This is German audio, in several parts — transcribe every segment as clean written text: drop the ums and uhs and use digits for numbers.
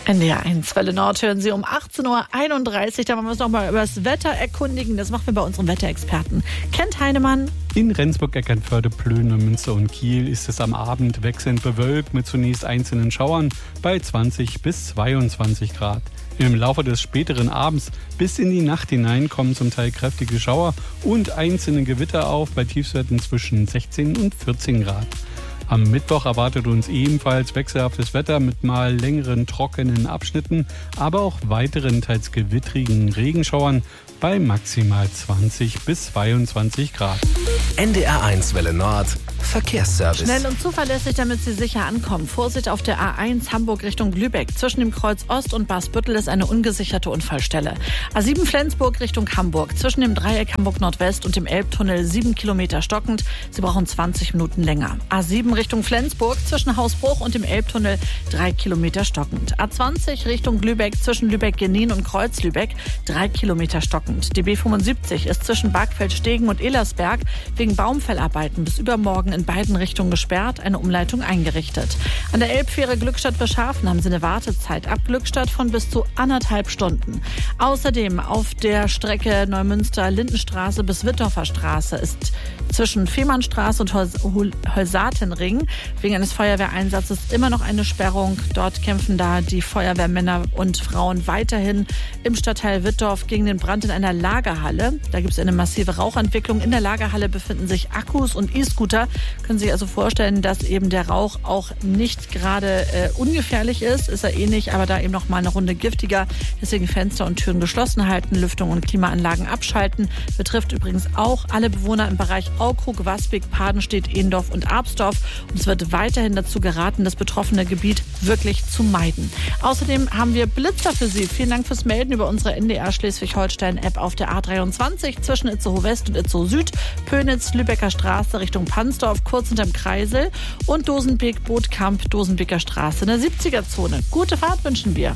NDR 1 Welle Nord hören Sie um 18.31 Uhr. Da wollen wir uns noch mal über das Wetter erkundigen. Das machen wir bei unserem Wetterexperten. Kent Heinemann. In Rendsburg, Eckernförde, Plön, Münster und Kiel ist es am Abend wechselnd bewölkt mit zunächst einzelnen Schauern bei 20 bis 22 Grad. Im Laufe des späteren Abends bis in die Nacht hinein kommen zum Teil kräftige Schauer und einzelne Gewitter auf bei Tiefstwerten zwischen 16 und 14 Grad. Am Mittwoch erwartet uns ebenfalls wechselhaftes Wetter mit mal längeren trockenen Abschnitten, aber auch weiteren teils gewittrigen Regenschauern bei maximal 20 bis 22 Grad. NDR 1 Welle Nord Verkehrsservice. Schnell und zuverlässig, damit Sie sicher ankommen. Vorsicht auf der A1 Hamburg Richtung Lübeck. Zwischen dem Kreuz Ost und Basbüttel ist eine ungesicherte Unfallstelle. A7 Flensburg Richtung Hamburg. Zwischen dem Dreieck Hamburg Nordwest und dem Elbtunnel 7 Kilometer stockend. Sie brauchen 20 Minuten länger. A7 Richtung Flensburg. Zwischen Hausbruch und dem Elbtunnel 3 Kilometer stockend. A20 Richtung Lübeck. Zwischen Lübeck-Genin und Kreuz-Lübeck 3 Kilometer stockend. Die B75 ist zwischen Barkfeld-Stegen und Ellersberg wegen Baumfellarbeiten bis übermorgen in beiden Richtungen gesperrt, eine Umleitung eingerichtet. An der Elbfähre Glückstadt-Verschafen haben Sie eine Wartezeit ab Glückstadt von bis zu 1,5 Stunden. Außerdem auf der Strecke Neumünster-Lindenstraße bis Wittorfer Straße ist zwischen Fehmarnstraße und Holsatenring wegen eines Feuerwehreinsatzes immer noch eine Sperrung. Dort kämpfen da die Feuerwehrmänner und Frauen weiterhin im Stadtteil Wittorf gegen den Brand in einer Lagerhalle. Da gibt es eine massive Rauchentwicklung. In der Lagerhalle befinden sich Akkus und E-Scooter. Können Sie sich also vorstellen, dass eben der Rauch auch nicht gerade ungefährlich ist. Ist er nicht, aber da eben noch mal eine Runde giftiger. Deswegen Fenster und Türen geschlossen halten, Lüftung und Klimaanlagen abschalten. Betrifft übrigens auch alle Bewohner im Bereich Aukrug, Waspik, Padenstedt, Ehendorf und Arbsdorf. Und es wird weiterhin dazu geraten, das betroffene Gebiet wirklich zu meiden. Außerdem haben wir Blitzer für Sie. Vielen Dank fürs Melden über unsere NDR Schleswig-Holstein-App auf der A23 zwischen Itzehoe West und Itzehoe Süd, Pönitz, Lübecker Straße Richtung Pansdorf, kurz hinterm Kreisel und Dosenbeek, Bootkamp, Dosenbeker Straße in der 70er-Zone. Gute Fahrt wünschen wir.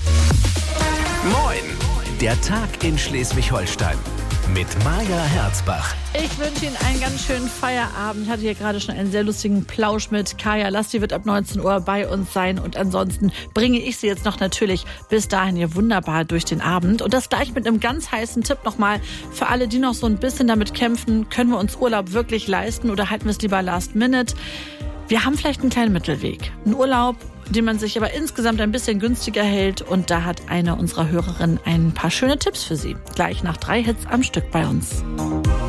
Moin, der Tag in Schleswig-Holstein mit Maja Herzbach. Ich wünsche Ihnen einen ganz schönen Feierabend. Ich hatte hier gerade schon einen sehr lustigen Plausch mit Kaya Lasti, wird ab 19 Uhr bei uns sein. Und ansonsten bringe ich Sie jetzt noch natürlich bis dahin hier wunderbar durch den Abend. Und das gleich mit einem ganz heißen Tipp nochmal für alle, die noch so ein bisschen damit kämpfen, können wir uns Urlaub wirklich leisten oder halten wir es lieber last minute? Wir haben vielleicht einen kleinen Mittelweg. Einen Urlaub, den man sich aber insgesamt ein bisschen günstiger hält. Und da hat eine unserer Hörerinnen ein paar schöne Tipps für Sie. Gleich nach 3 Hits am Stück bei uns.